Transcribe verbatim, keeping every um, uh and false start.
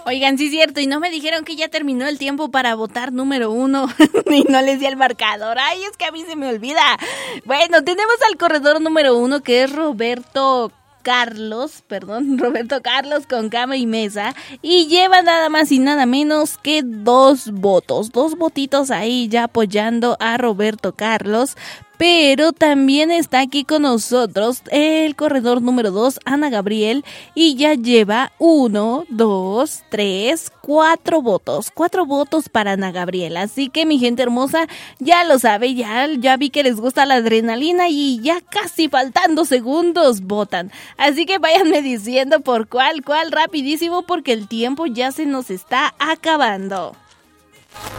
Oigan, sí es cierto, y no me dijeron que ya terminó el tiempo para votar número uno y no les di el marcador. Ay, es que a mí se me olvida. Bueno, tenemos al corredor número uno, que es Roberto Carlos, perdón, Roberto Carlos con cama y mesa, y lleva nada más y nada menos que dos votos, dos votitos ahí ya apoyando a Roberto Carlos. Pero también está aquí con nosotros el corredor número dos, Ana Gabriel, y ya lleva uno, dos, tres, cuatro votos. Cuatro votos para Ana Gabriel. Así que mi gente hermosa, ya lo sabe, ya, ya vi que les gusta la adrenalina y ya casi faltando segundos votan. Así que váyanme diciendo por cuál, cuál rapidísimo, porque el tiempo ya se nos está acabando.